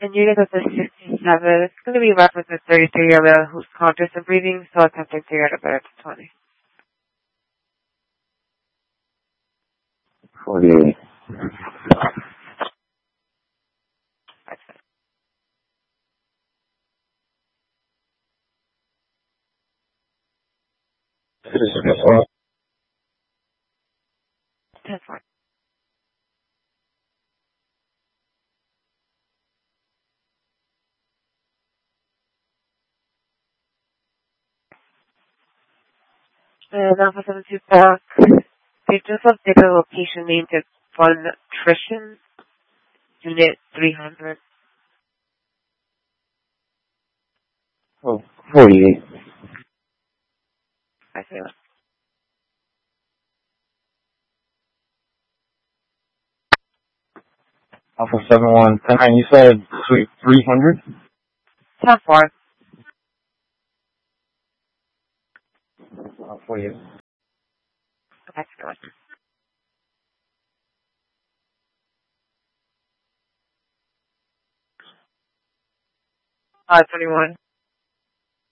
And unit of the 67, it's going to be left with the 33-year-old who's conscious and breathing, so attempting to get a better to 20. 48. That's fine. And Alpha 72 back. They just updated the location name to Fun Nutrition, Unit 300. Oh, 48. I say that. Alpha 71. You said Suite 300? 10-4. 48. That's good. 21.